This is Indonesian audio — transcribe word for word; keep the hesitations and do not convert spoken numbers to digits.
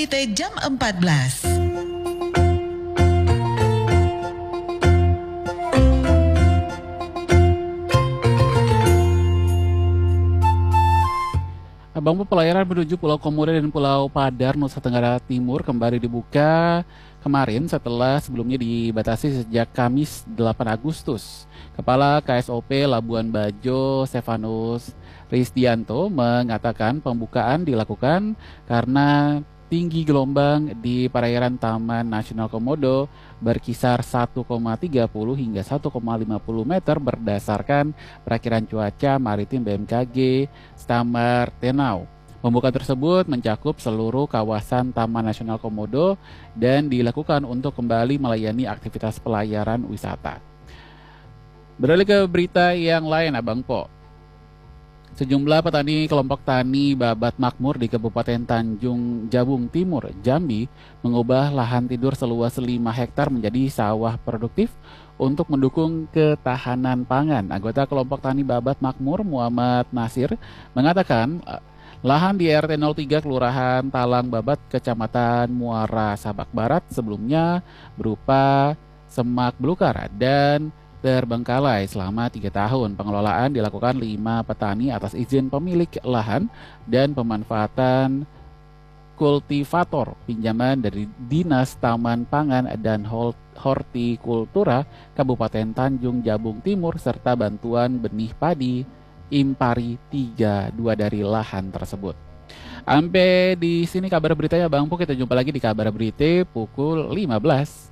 berita jam empat belas. Abang pelayaran menuju Pulau Komodo dan Pulau Padar, Nusa Tenggara Timur kembali dibuka kemarin setelah sebelumnya dibatasi sejak Kamis delapan Agustus. Kepala K S O P Labuan Bajo, Stefanus Risdianto, mengatakan pembukaan dilakukan karena tinggi gelombang di perairan Taman Nasional Komodo berkisar satu koma tiga puluh hingga satu koma lima puluh meter berdasarkan perakiran cuaca maritim B M K G Stammer Tenau. Pembukaan tersebut mencakup seluruh kawasan Taman Nasional Komodo dan dilakukan untuk kembali melayani aktivitas pelayaran wisata. Beralih ke berita yang lain, Abang Po. Sejumlah petani kelompok tani Babat Makmur di Kabupaten Tanjung Jabung Timur, Jambi, mengubah lahan tidur seluas lima hektar menjadi sawah produktif untuk mendukung ketahanan pangan. Anggota kelompok tani Babat Makmur, Muhammad Nasir, mengatakan lahan di R T nol tiga Kelurahan Talang Babat, Kecamatan Muara Sabak Barat sebelumnya berupa semak belukar dan terbengkalai selama tiga tahun. Pengelolaan dilakukan lima petani atas izin pemilik lahan dan pemanfaatan kultivator pinjaman dari Dinas Taman Pangan dan Hortikultura Kabupaten Tanjung Jabung Timur serta bantuan benih padi Impari tiga puluh dua dari lahan tersebut. Sampai di sini kabar beritanya, Bang Po. Kita jumpa lagi di kabar berita pukul lima belas.